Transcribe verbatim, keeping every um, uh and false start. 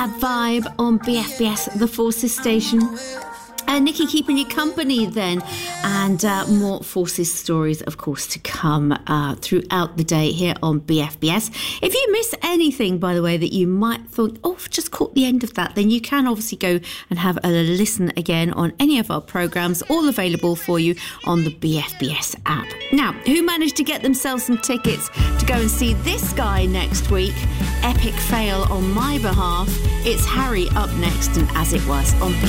A Vibe on B F B S, the Forces station. Uh, Nikki keeping you company then, and uh, more Forces stories, of course, to come uh, throughout the day here on B F B S. If you miss anything, by the way, that you might think, oh, I've just caught the end of that, then you can obviously go and have a listen again on any of our programmes, all available for you on the B F B S app. Now, who managed to get themselves some tickets to go and see this guy next week? Epic fail on my behalf. It's Harry up next, and As It Was on B F B S.